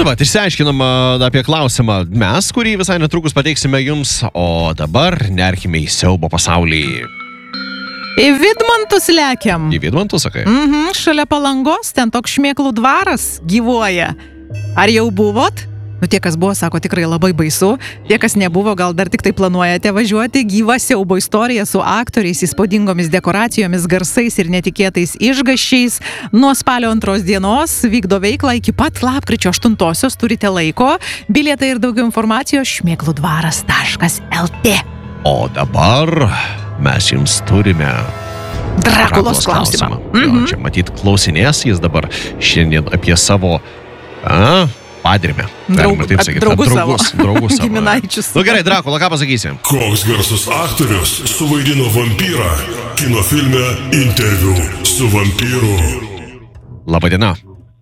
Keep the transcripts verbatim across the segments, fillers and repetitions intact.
Nu, va, išsiaiškinam apie klausimą mes, kurį visai netrukus pateiksime jums, o dabar nerkime į siaubo pasaulį. Į Vidmantus lekiam. Į Vidmantus, sakai? Mhm, šalia Palangos, ten toks Šmėklų dvaras gyvuoja. Ar jau buvot? Nu, tie, kas buvo, sako, tikrai labai baisu. Tie, kas nebuvo, gal dar tik tai planuojate važiuoti. Gyva siaubo istorija su aktoriais, įspūdingomis dekoracijomis, garsais ir netikėtais išgaščiais. Nuo spalio antros dienos vykdo veiklą iki pat lapkričio aštuntosios. Turite laiko. Bilietai ir daugiau informacijos šmėklų dvaras taškas el tė. O dabar mes jums turime Drakulos klausimą. Mhm. Jo, čia matyt klausinės jis dabar šiandien apie savo... A, padirmę. Draug, taip sakyti. draugus savo. Draugus, draugus savo. Giminaičius. Nu gerai, Drakula, ką pasakysi? Koks garsus aktorius suvaidino vampyrą kino filme Interviu su vampyru? Labadiena.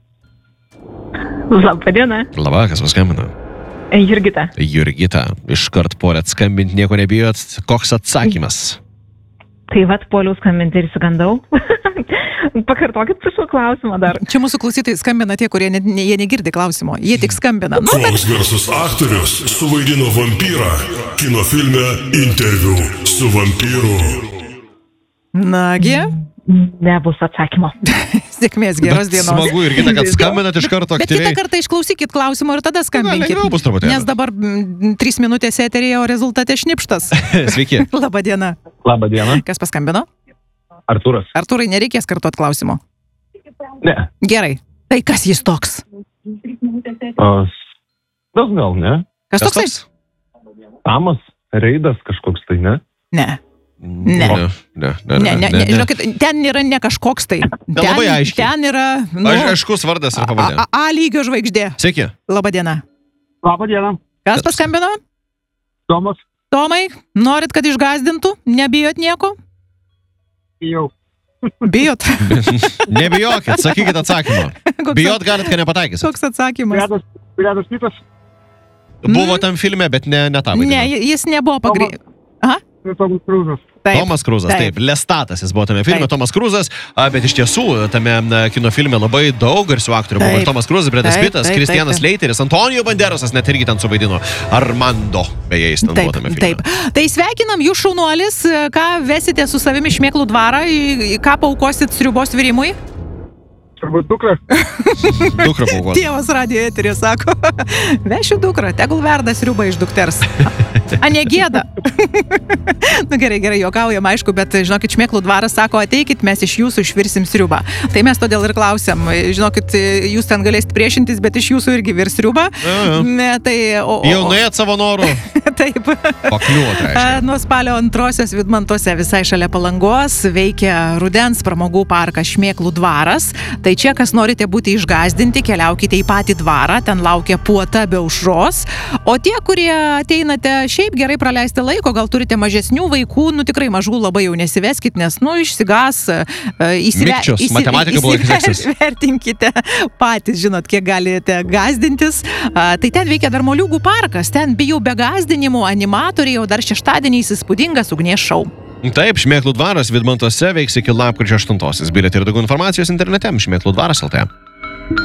Labadiena. Laba, kas paskambina? Jurgita. Jurgita, iškart porėt skambinti, nieko nebijot. Koks atsakymas? Tai vat poliau skambinti ir įsigandau. Pakartokit prašau klausimą dar. Čia mūsų klausytojai skambina tie, kurie ne, ne, jie negirdi klausimo. Jie tik skambina. Nu, bet... Koks garsus aktorius suvaidino vampyrą kino filme Interviu su vampyru? Nagi. Nebus atsakymo. Sėkmės, geros Bet dienos. Smagu ir kita, kad skambinat iš karto Bet aktyviai. kitą kartą išklausykit klausimo ir tada skambinkit. lengviau bus truputėlį. Nes dabar m, trys minutės eteryje, o rezultate šnipštas. Sveiki. Labadiena. Labą dieną. Kas paskambino? Artūras. Artūrai, nereikės kartuot klausimo. Ne. Gerai. Tai kas jis toks? Uh, tas gal, ne? Kas toksai? Tamas, Reidas kažkoks tai, ne? Ne. Ne. Ne. Ne, ne, ne, Ne, ne, ne, žinokit, ten yra ne kažkoks tai. Ten, labai aiškiai. ten yra, nu, Aš, aiškus vardas ir a, pavardė. a, a lygio žvaigždė. Sveiki. Labadiena. Labą dieną, Kas paskambino? Tomas. Tomai, norit, kad išgazdintų? Nebijot nieko? Jau. Bijot? Nebijokit, sakykit atsakymą. Koks- Bijot galit, kad nepataikysit. Koks atsakymas? Bredas, Bredas Pitas, Buvo tam filme, bet ne, ne tą Ne, vaidino. jis nebuvo pagri... ir Tomas Krūzas. Taip. Tomas Kruzas, taip. taip, Lestatas jis buvo tame filme, Taip. Tomas Kruzas, a, bet iš tiesų tame na, kino filme labai daug garsių aktorių buvo. Taip. Ir Tomas Kruzas, Bredas Taip, Pitas, taip, Kristianas taip, taip. Leiteris, Antonijo Banderasas net irgi ten suvaidino. Armando, beje, jis ten buvo Taip, tame filme. taip. Tai sveikinam jūs šaunuolis, ką vesite su savimi Šmėklų dvarą, į, į ką paukosit sriubos virimui? Turbūt dukra. Dukra buvo. Tėvas radijo eterė sako, vešiu dukrą, tegul verda sriubą iš dukters. A, ne gėda. Nu gerai, gerai, juokaujam, aišku, bet žinokit, Šmėklų dvaras sako, ateikit, mes iš jūsų išvirsim sriubą. Tai mes todėl ir klausiam, žinokit, jūs ten galėsit priešintis, bet iš jūsų irgi virs sriubą. Ja, ja. Ne, tai, o, o, Jau nuėjot savo norų. Taip. Pakliuot, reiškia. Nuo spalio antrosios Vidmantuose visai šalia Palangos veikia rudens pramogų parkas Šmėklų dvaras. Tai čia, kas norite būti išgazdinti, keliaukite į patį dvarą, ten laukia puota be aušros. O tie, kurie ateinate šiaip gerai praleisti laiko, gal turite mažesnių vaikų, nu tikrai mažų labai jau nesiveskit, nes, nu, išsigas, įsive... Mikčius, matematika buvo egzeksis. Įsivertinkite patys, žinot, kiek galite gazdintis. A, tai ten veikia dar Moliūgų parkas, ten bijau be gazdinimų, animatoriai, o dar šeštadieniais įspūdingas ugnies šou. Taip, Šmėklų dvaras Vidmantuose veiks iki lapkričio aštuntosios. Bilietai ir daugiau informacijos internete šmėklų dvaras el tė.